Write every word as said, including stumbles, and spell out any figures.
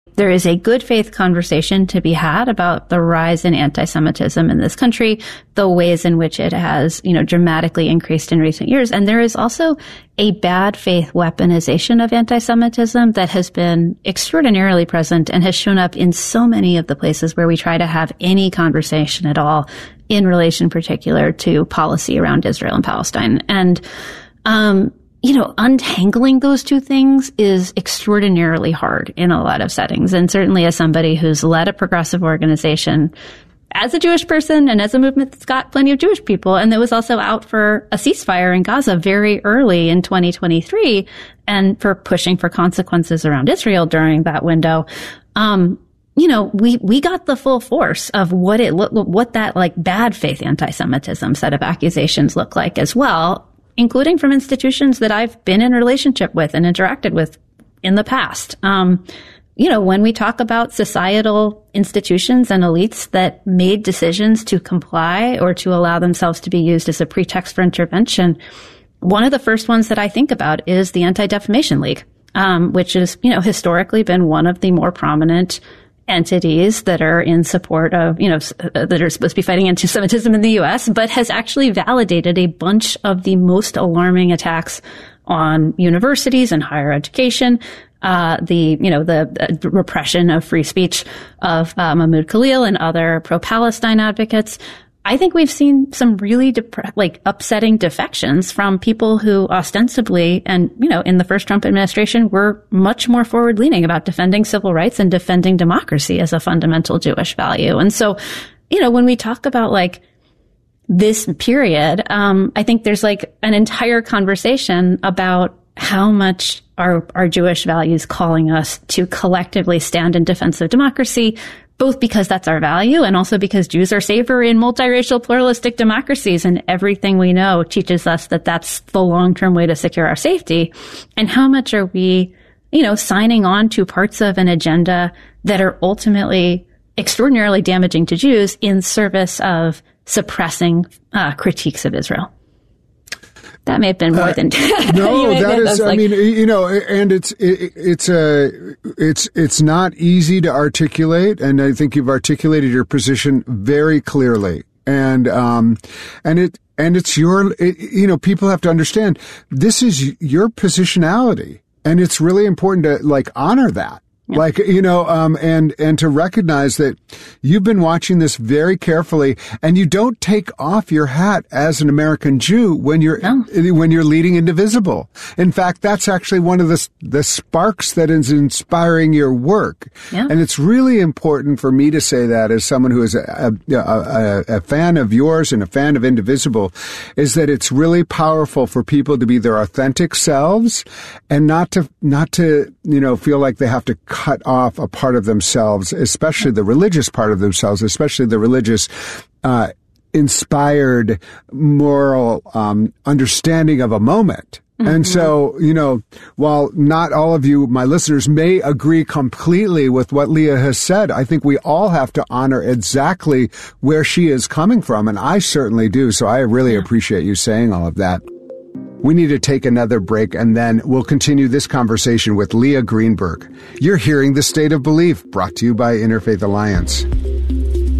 There is a good faith conversation to be had about the rise in anti-Semitism in this country, the ways in which it has, you know, dramatically increased in recent years. And there is also a bad faith weaponization of anti-Semitism that has been extraordinarily present and has shown up in so many of the places where we try to have any conversation at all in relation particular to policy around Israel and Palestine. And, um, you know, untangling those two things is extraordinarily hard in a lot of settings. And certainly as somebody who's led a progressive organization as a Jewish person and as a movement that's got plenty of Jewish people, and that was also out for a ceasefire in Gaza very early in twenty twenty-three and for pushing for consequences around Israel during that window. Um, you know, we, we got the full force of what it look, what that like bad faith anti-Semitism set of accusations look like as well, including from institutions that I've been in a relationship with and interacted with in the past. Um, you know, when we talk about societal institutions and elites that made decisions to comply or to allow themselves to be used as a pretext for intervention, one of the first ones that I think about is the Anti-Defamation League, um, which has, you know, historically been one of the more prominent entities that are in support of, you know, that are supposed to be fighting anti-Semitism in the U S, but has actually validated a bunch of the most alarming attacks on universities and higher education. Uh, the, you know, the uh, repression of free speech of uh, Mahmoud Khalil and other pro-Palestine advocates. I think we've seen some really dep- like upsetting defections from people who ostensibly, and, you know, in the first Trump administration were much more forward leaning about defending civil rights and defending democracy as a fundamental Jewish value. And so, you know, when we talk about like this period, um, I think there's like an entire conversation about how much are our Jewish values calling us to collectively stand in defense of democracy, both because that's our value and also because Jews are safer in multiracial pluralistic democracies, and everything we know teaches us that that's the long-term way to secure our safety. And how much are we, you know, signing on to parts of an agenda that are ultimately extraordinarily damaging to Jews in service of suppressing uh, critiques of Israel? That may have been more than uh, no. that is, like, I mean, you know, and it's it, it's a it's it's not easy to articulate, and I think you've articulated your position very clearly, and um, and it and it's your, it, you know, people have to understand this is your positionality, and it's really important to like honor that. Yeah. Like, you know, um, and, and to recognize that you've been watching this very carefully, and you don't take off your hat as an American Jew when you're, no. when you're leading Indivisible. In fact, that's actually one of the, the sparks that is inspiring your work. Yeah. And it's really important for me to say that as someone who is a, a, a, a fan of yours and a fan of Indivisible, is that it's really powerful for people to be their authentic selves and not to, not to, you know, feel like they have to cut off a part of themselves, especially the religious part of themselves, especially the religious, uh, inspired moral, um, understanding of a moment. Mm-hmm. And so, you know, while not all of you, my listeners, may agree completely with what Leah has said, I think we all have to honor exactly where she is coming from. And I certainly do. So I really yeah. appreciate you saying all of that. We need to take another break, and then we'll continue this conversation with Leah Greenberg. You're hearing The State of Belief, brought to you by Interfaith Alliance.